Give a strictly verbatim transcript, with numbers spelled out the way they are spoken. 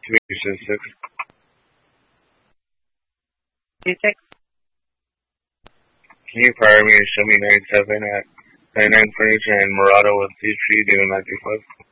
Two six. Two six. Can you fire me and show me nine seven at ninety-nine Furniture and Murado with Peachtree doing ninety-five?